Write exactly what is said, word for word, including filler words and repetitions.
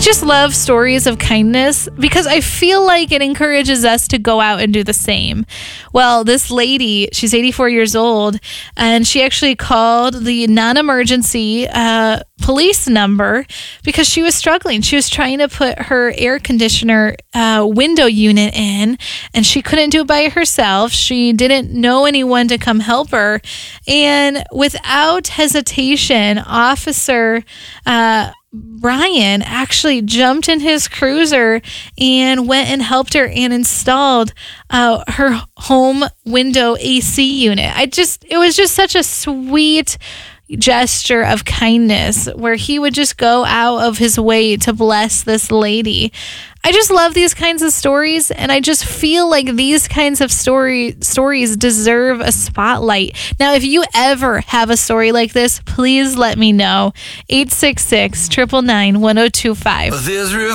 just love stories of kindness because I feel like it encourages us to go out and do the same. Well, this lady, she's eighty-four years old, and she actually called the non-emergency uh, police number because she was struggling. She was trying to put her air conditioner uh, window unit in, and she couldn't do it by herself. She didn't know anyone to come help her. And without hesitation, Officer uh, Brian actually jumped in his cruiser and went and helped her and installed uh, her home window A C unit. I just, it was just such a sweet gesture of kindness where he would just go out of his way to bless this lady. I just love these kinds of stories, and I just feel like these kinds of story stories deserve a spotlight. Now, if you ever have a story like this, please let me know. eight six six, nine nine nine, one oh two five.